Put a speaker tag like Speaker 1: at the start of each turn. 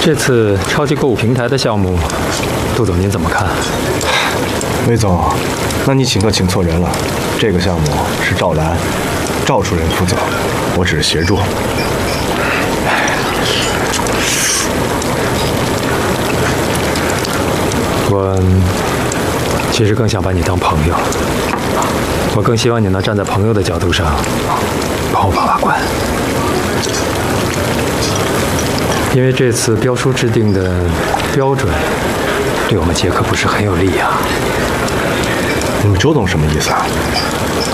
Speaker 1: 这次超级购物平台的项目，杜总您怎么看？
Speaker 2: 魏总，那你请客请错人了。这个项目是赵兰、赵主任负责，我只是协助。
Speaker 1: 我其实更想把你当朋友，我更希望你能站在朋友的角度上帮我把关。因为这次标书制定的标准对我们捷克不是很有利啊。
Speaker 2: 你们周总什么意思啊？